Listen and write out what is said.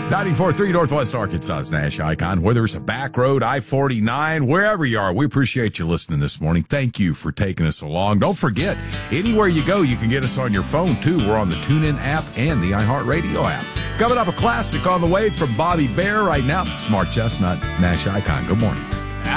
94.3 Northwest Arkansas's Nash Icon. Whether it's a back road, I-49, wherever you are, we appreciate you listening this morning. Thank you for taking us along. Don't forget, anywhere you go, you can get us on your phone, too. We're on the TuneIn app and the iHeartRadio app. Coming up, a classic on the way from Bobby Bare right now. Smart Chestnut, Nash Icon. Good morning.